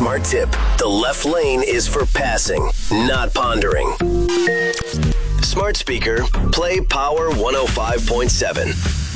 smart tip. The left lane is for passing, not pondering. Smart speaker, play Power 105.7.